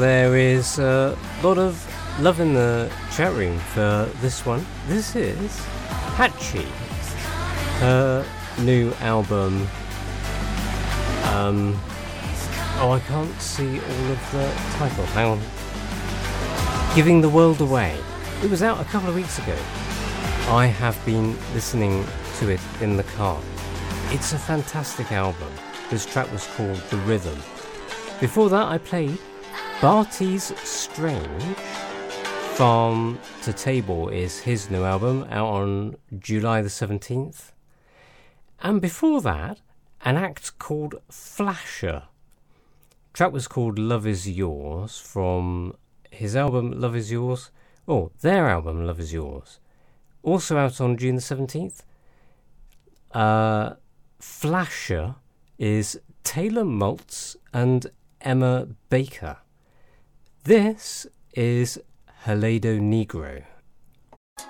There is a lot of love in the chat room for this one. This is Hatchie, her new album. I can't see all of the title. Hang on. Giving the World Away. It was out a couple of weeks ago. I have been listening to it in the car. It's a fantastic album. This track was called The Rhythm. Before that, I played Barty's Strange. Farm to Table is his new album, out on July the 17th. And before that, an act called Flasher. Track was called Love Is Yours, from his album Love Is Yours. Oh, their album Love Is Yours. Also out on June the 17th. Flasher is Taylor Maltz and Emma Baker. This is Helado Negro.